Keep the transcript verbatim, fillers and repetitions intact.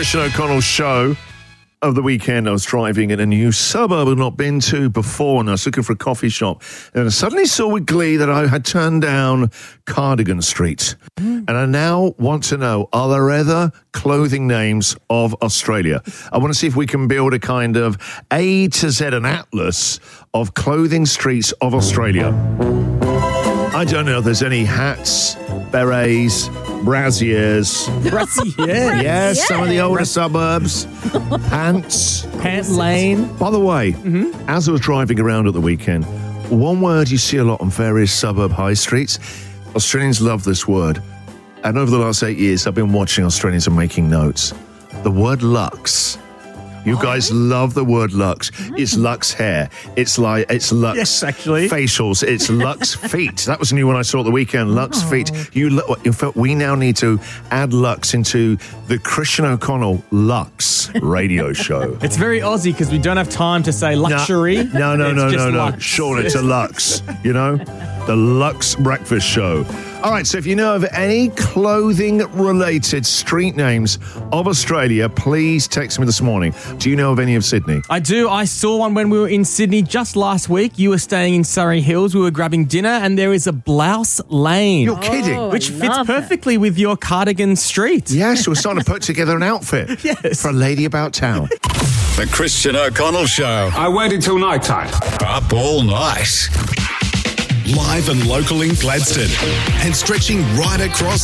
Christian O'Connell show of the weekend. I was driving in a new suburb I'd not been to before, and I was looking for a coffee shop, and I suddenly saw with glee that I had turned down Cardigan Street. Mm. And I now want to know, are there other clothing names of Australia? I want to see if we can build a kind of A to Z, an atlas of clothing streets of Australia. I don't know if there's any hats, berets, brassiers. Brassiers? Yes, Yes. some of the older suburbs. Pants. Pant Lane. By the way, Mm-hmm. as I was driving around at the weekend, one word you see a lot on various suburb high streets, Australians love this word. And over the last eight years, I've been watching Australians and making notes. The word Lux. You guys love the word Lux. It's Lux hair. It's like it's Lux Yes, actually. facials. It's Lux feet. That was a new one I saw at the weekend. Lux feet. You, lo- in fact, we now need to add Lux into the Christian O'Connell Lux radio show. It's very Aussie because we don't have time to say luxury. No, no, It's no, just no, no. Lux. Sure, it's a Lux. You know, the Lux Breakfast Show. All right, so if you know of any clothing-related street names of Australia, please text me this morning. Do you know of any of Sydney? I do. I saw one when we were in Sydney just last week. You were staying in Surrey Hills. We were grabbing dinner, and there is a Blouse Lane. You're kidding. Oh, which I fits love it. perfectly with your Cardigan Street. Yes, we're starting to put together an outfit Yes. for a lady about town. The Christian O'Connell Show. I waited till night time. Up all night. Live and local in Gladstone and stretching right across